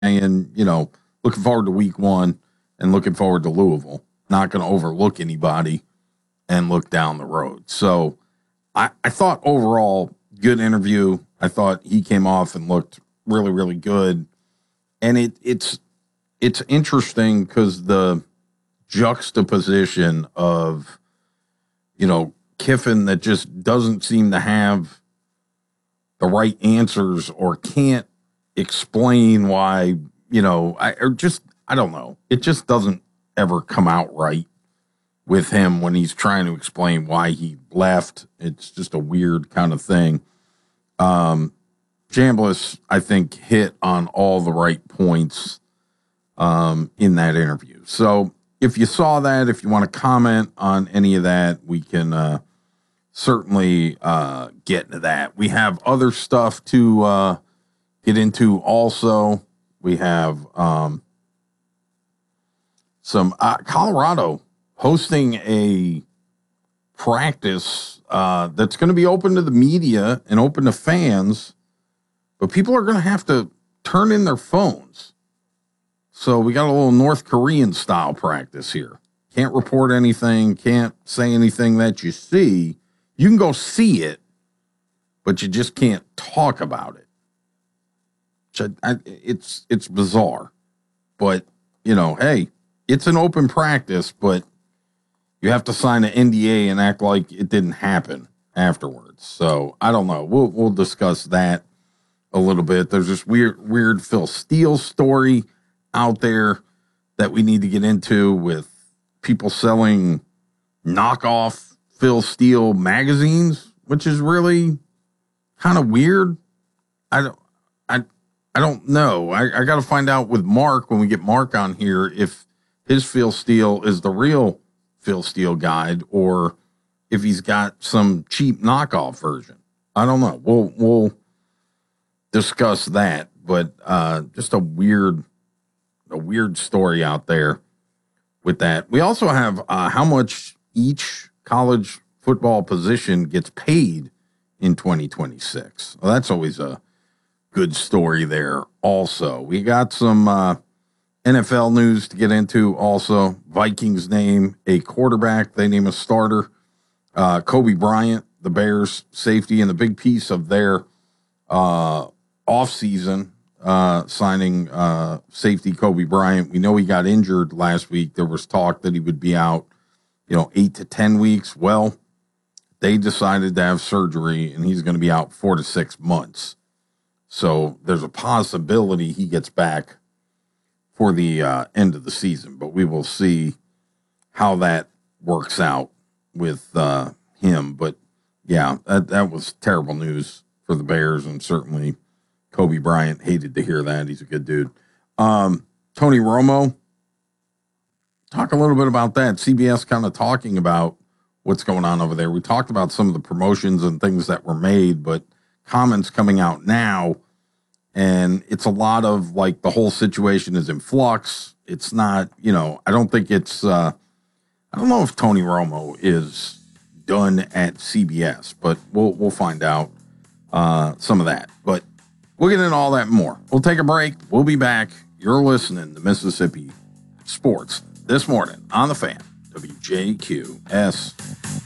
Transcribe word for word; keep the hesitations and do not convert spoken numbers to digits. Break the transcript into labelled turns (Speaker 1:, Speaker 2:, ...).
Speaker 1: and, you know, looking forward to week one and looking forward to Louisville. Not going to overlook anybody and look down the road. So I, I thought overall, good interview. I thought he came off and looked really, really good. And it it's it's interesting because the juxtaposition of, you know, Kiffin that just doesn't seem to have the right answers or can't explain why, you know, I or just, I don't know. It just doesn't ever come out right with him when he's trying to explain why he left. It's just a weird kind of thing. Um, Chambliss, I think, hit on all the right points um, in that interview. So if you saw that, if you want to comment on any of that, we can uh, certainly uh, get into that. We have other stuff to uh, get into also. We have um, some uh, Colorado hosting a practice uh, that's going to be open to the media and open to fans, but people are going to have to turn in their phones. So we got a little North Korean style practice here. Can't report anything, can't say anything that you see. You can go see it, but you just can't talk about it. Which I, I, it's it's bizarre. But, you know, hey, it's an open practice, but you have to sign an N D A and act like it didn't happen afterwards. So I don't know. We'll we'll discuss that a little bit. There's this weird weird Phil Steele story out there that we need to get into with people selling knockoff Phil Steele magazines, which is really kind of weird. I don't I I don't know. I, I got to find out with Mark when we get Mark on here if his Phil Steele is the real Phil Steele guide or if he's got some cheap knockoff version. I don't know. We'll we'll discuss that, but uh, just a weird a weird story out there with that. We also have uh, how much each college football position gets paid in twenty twenty-six. Well, that's always a good story there also. We got some uh, N F L news to get into also. Vikings name a quarterback. They name a starter. Uh, Kobe Bryant, the Bears safety, and the big piece of their uh, offseason uh, signing uh, safety Kobe Bryant. We know he got injured last week. There was talk that he would be out, you know, eight to ten weeks. Well, they decided to have surgery, and he's going to be out four to six months. So there's a possibility he gets back for the uh, end of the season, but we will see how that works out with uh, him. But yeah, that, that was terrible news for the Bears, and certainly Kobe Bryant hated to hear that. He's a good dude. Um, Tony Romo, talk a little bit about that. C B S kind of talking about what's going on over there. We talked about some of the promotions and things that were made, but comments coming out now, and it's a lot of like the whole situation is in flux. It's not, you know, I don't think it's, uh, I don't know if Tony Romo is done at C B S, but we'll we'll find out uh, some of that. But we'll get into all that and more. We'll take a break. We'll be back. You're listening to Mississippi Sports This Morning on the Fan, W J Q S.